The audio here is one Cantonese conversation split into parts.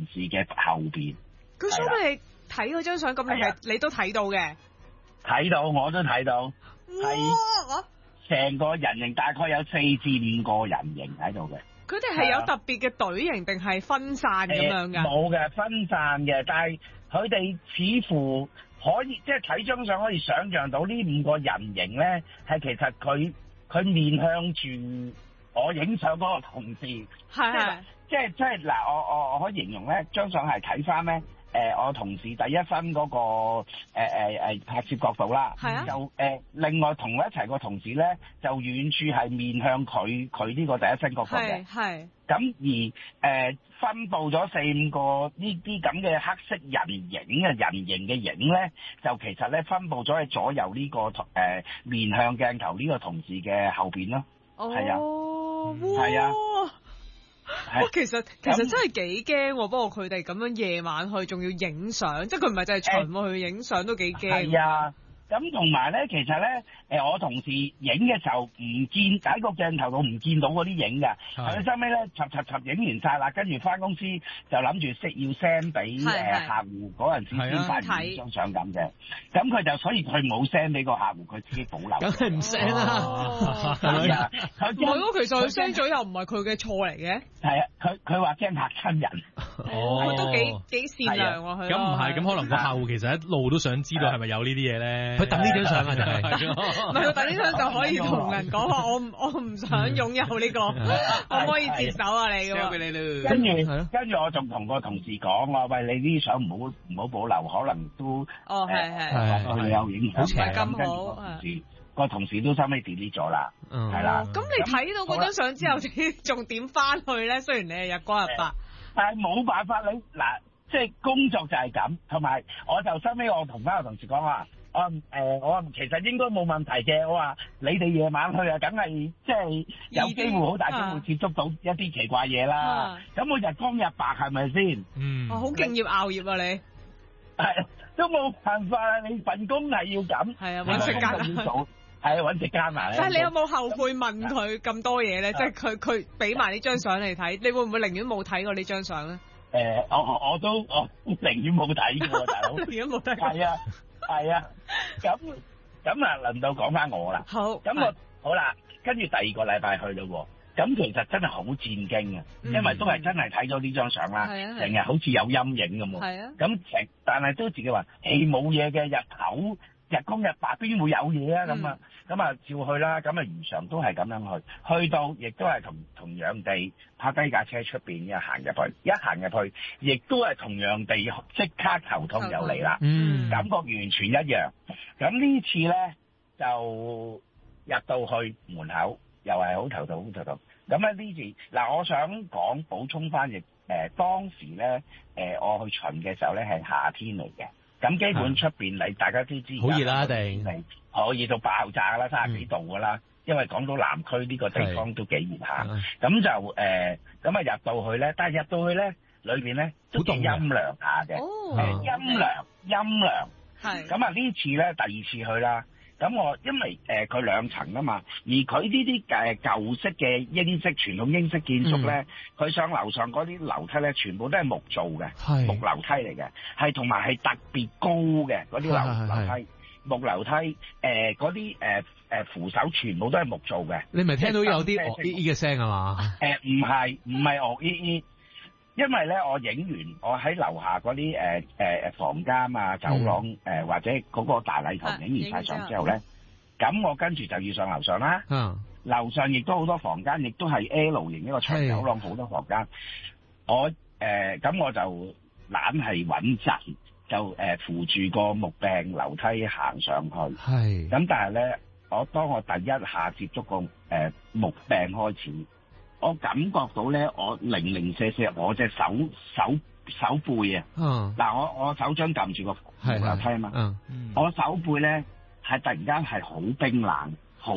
事嘅後邊。 佢 show 俾你睇嗰張相，咁你都睇到嘅？ 睇到，我都睇到，係成個人形大概有4至5個人形喺度嘅。 佢哋係有特別嘅隊形定係分散咁樣㗎？ 冇嘅，分散嘅，但係佢哋似乎可以即係睇張相可以想像到呢5個人形咧，係其實佢面向住我影相嗰個同事，即係嗱，我可以形容咧，張相係睇翻咧。我同事第一分嗰個拍攝角度啦，就另外同我一齊個同事咧，就遠處係面向佢呢個第一分角度嘅，咁而分佈咗4、5個呢啲咁嘅黑色人形嘅影咧，就其實咧分佈咗喺左右呢個面向鏡頭呢個同事嘅後邊咯，係啊，係啊。 其實真係幾驚，不過佢哋咁樣夜晚去仲要影相，即係佢唔係淨係巡喎，去影相都幾驚。 係啊，咁同埋咧，其實咧，我同事影嘅時候唔見喺個鏡頭度唔見到嗰啲影㗎，佢收尾咧影完晒啦，跟住翻公司就諗住要 send 俾客戶嗰陣時先發現張相咁嘅，咁佢就所以佢冇 send 俾個客戶，佢自己保留。 梗係唔 send 啦， 係啊， 唔係咯，其實佢 send 咗又唔係佢嘅錯嚟嘅。 係啊，佢話驚嚇親人。 都幾善良喎佢。 咁唔係，咁可能個客戶其實一路都想知道係咪有呢啲嘢咧。佢等呢張相啊，就係。 唔係佢等呢張就可以同人講話，我唔想擁有呢個，可唔可以接手啊你咁？ 俾你啦。 跟住我仲同個同事講話，喂，你呢啲相唔好保留，可能都對有影響。 唔係咁好。 個同事都收尾 delete 咗啦，係啦。 咁你睇到嗰張相之後，仲點翻去咧？雖然你係日光日白， 但係冇辦法，你嗱，即係工作就係咁。同埋我就收尾我同翻個同事講話，我其實應該冇問題嘅。我話你哋夜晚去啊，梗係即係有機會好大機會接觸到一啲奇怪嘢啦。咁我日光日白係咪先？ 好敬業熬業啊你。 係都冇辦法啊！你份工係要咁， 係啊，揾食艱難， 係啊，揾食艱難咧。 但係你有冇後悔問佢咁多嘢咧？即係佢俾埋呢張相嚟睇，你會唔會寧願冇睇過呢張相咧？ 我寧願冇睇過，大佬。寧願冇睇過。係啊，咁啊，輪到講翻我啦。 好。 咁我好啦，跟住第2個禮拜去咯喎。咁其實真係好戰驚啊，因為都係真係睇咗呢張相啦，成日好似有陰影咁喎。咁但係都自己話，冇嘢嘅，日光日白邊會有嘢啊？咁啊照去啦。咁啊如常都係咁樣去到亦都係同樣地泊低架車出邊一行入去，亦都係同樣地即刻頭痛又嚟啦。感覺完全一樣。咁呢次咧就入到去門口。又係好頭痛。咁咧呢次嗱，我想補充翻亦當時咧我去巡嘅時候咧係夏天嚟嘅，咁基本出邊你大家都知好熱啦，一定可以到爆炸啦，30幾度噶啦，因為港島南區呢個地方都幾熱下，咁就咁啊入到去咧，但係入到去咧裏邊咧都幾陰涼下嘅，陰涼係咁啊呢次咧第2次去啦。咁我因為佢2層啊嘛，而佢呢啲舊式嘅傳統英式建築咧，佢上樓上嗰啲樓梯咧，全部都係木做嘅，木樓梯嚟嘅，係同埋係特別高嘅嗰啲樓梯，木樓梯嗰啲扶手全部都係木做嘅。 你咪聽到有啲惡依依嘅聲啊嘛？ 唔係惡依依。因為咧，我影完我喺樓下嗰啲房間啊、走廊或者嗰個大禮堂影完晒相之後咧，咁我跟住就要上樓上啦。樓上亦都好多房間，亦都係 L 型一個長走廊，好多房間。咁我就懶係穩陣，就扶住個木柄樓梯行上去。咁但係咧，當我第一下接觸個木柄開始。我感覺到咧，我零零舍舍，我隻手背啊，嗱，我手掌撳住個扶樓梯啊嘛，我手背咧係突然間係好冰冷，好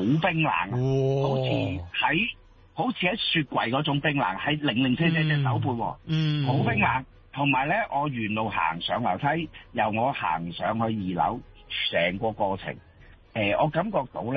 似喺雪櫃嗰種冰冷，係零零舍舍隻手背，好冰冷。同埋咧，我沿路行上樓梯，由我行上去2樓，成個過程，我感覺到咧，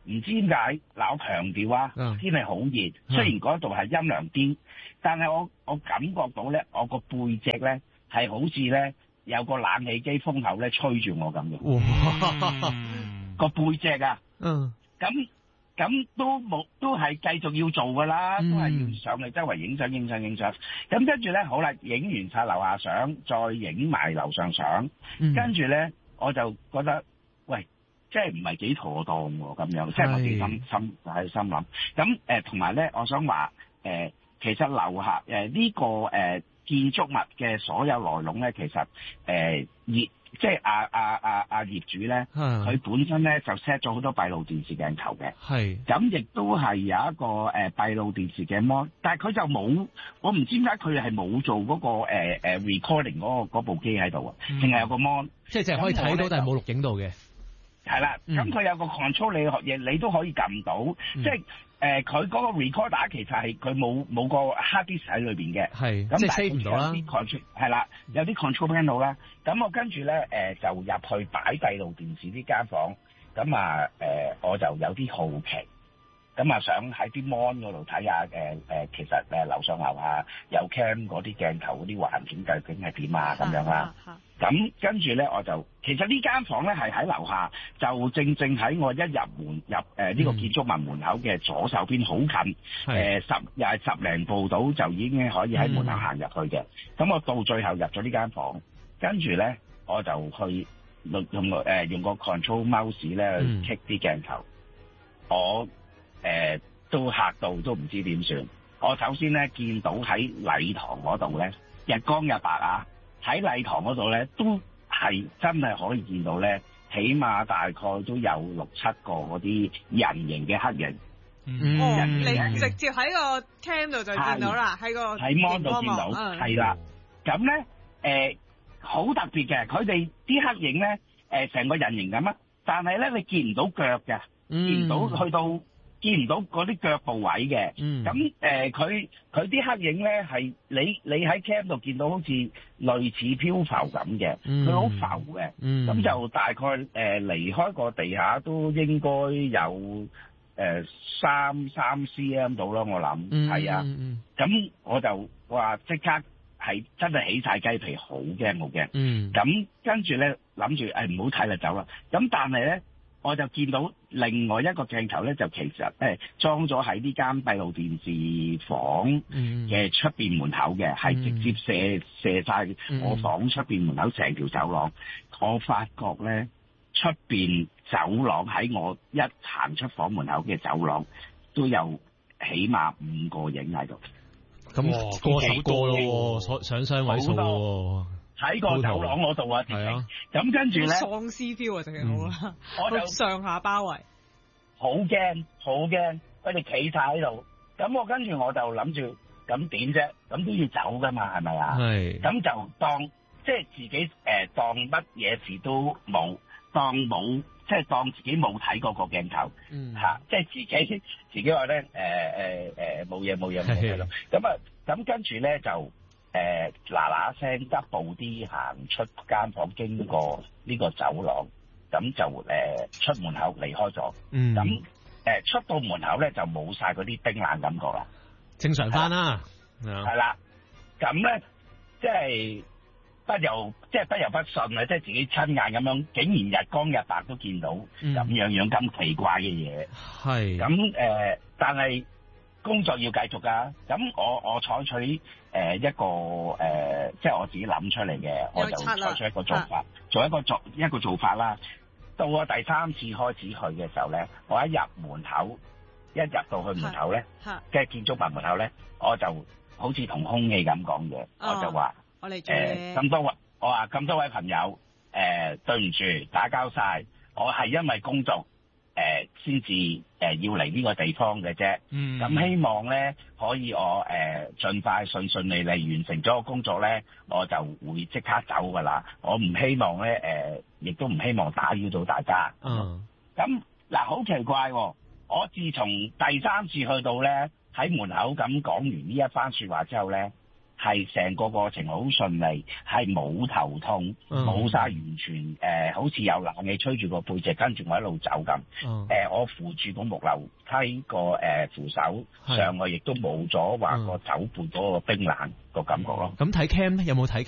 唔知點解嗱，我強調啊，天氣好熱，雖然嗰度係陰涼啲，但係我感覺到咧，我個背脊咧係好似咧有個冷氣機風口咧吹住我咁嘅，個背脊啊，咁都係繼續要做㗎啦，都係要上嚟周圍影相。咁跟住咧，好啦，影完晒樓下相，再影埋樓上相，跟住咧我就覺得，喂，即係唔係幾妥當喎咁樣，即係我自己心諗。咁同埋咧，我想話其實樓下呢個建築物嘅所有內容咧，其實即係業主咧，佢本身咧就 set 咗好多閉路電視鏡頭嘅，咁亦都係有一個閉路電視嘅 mon， 但係佢就冇，我唔知點解佢係冇做嗰個recording 嗰部機喺度啊，淨係有個 mon， 即係可以睇到，但係冇錄影到嘅。係啦，咁佢有個 control 你都可以撳到，即係佢嗰個 recorder 其實係佢冇個 hard disk 喺裏邊嘅，咁即係 save 唔到啦。 係啦，有啲 control panel 啦，咁我跟住咧就入去擺閉路電視呢間房，咁我就有啲好奇，咁想喺啲 mon 嗰度睇下其實樓上樓下有 cam 嗰啲鏡頭嗰啲環境究竟係點啊咁樣啦。咁跟住咧，我就其實呢間房咧係喺樓下，就正喺我一入門入呢個建築物門口嘅左手邊，好近，又係10零步到就已經可以喺門口行入去嘅。咁我到最後入咗呢間房，跟住咧我就去用個 control mouse 咧去 kick 啲鏡頭，我都嚇到都唔知點算。我首先咧見到喺禮堂嗰度咧日光日白啊！喺禮堂嗰度咧，都係真係可以見到咧，起碼大概都有6、7個嗰啲人形嘅黑影。 你直接喺個 cam 度就見到啦，喺 mon 度見到，係啦。咁咧好特別嘅，佢哋啲黑影咧成個人形咁啊，但係咧你見唔到腳嘅，見唔到見唔到嗰啲腳部位嘅，咁佢啲黑影咧係你喺 cam 度見到好似類似漂浮咁嘅，佢好浮嘅，咁就大概離開個地下都應該有3 cm 到咯，我諗係啊，咁我就話即刻係真係起晒雞皮，好驚好驚，咁跟住咧諗住唔好睇啦走啦，咁但係咧。我就見到另外一個鏡頭咧，就其實裝咗喺呢間閉路電視房嘅出邊門口嘅，係直接射晒我房出邊門口成條走廊。我發覺咧出邊走廊喺我一行出房門口嘅走廊都有起碼5個影喺度。 咁過10個咯，上雙位數喎。 喺個走廊嗰度啊，咁跟住咧， 喪屍 feel 啊，真係好啦，我就上下包圍， 好驚，佢哋企晒喺度，咁我跟住我就諗住，咁點啫？咁都要走噶嘛，係咪啊？係，咁就當即係自己當乜嘢事都冇，當冇即係當自己冇睇過個鏡頭，即係自己話咧冇嘢咯，咁跟住咧就。嗱聲急步啲行出間房，經過呢個走廊，咁就出門口離開咗。咁出到門口咧就冇晒嗰啲冰冷感覺啦， 正常翻啦。 係啦，咁咧即係不由不信啊！即係自己親眼咁樣，竟然日光日白都見到咁樣咁奇怪嘅嘢。係咁但係工作要繼續㗎。咁我採取一個即係我自己諗出嚟嘅，我就採取一個做法，做一個做法啦。到我第3次開始去嘅時候咧，我一入到去門口咧，即係建築物門口咧，我就好似同空氣咁講嘢，我就話我嚟做嘢。 我話咁多位朋友，對唔住打交晒，我係因為工作。先至要嚟呢個地方嘅啫，咁希望咧可以我盡快順利完成咗個工作咧，我就會即刻走噶啦。我唔希望咧亦都唔希望打擾到大家。咁嗱好奇怪喎！我自從第3次去到咧喺門口咁講完呢一番說話之後咧， 係成個過程好順利，係冇頭痛，冇晒完全好似有冷氣吹住個背脊，跟住我一路走咁。我扶住個木樓梯個扶手上去，亦都冇咗話個走背嗰個冰冷個感覺咯。 咁睇 cam 咧，有冇睇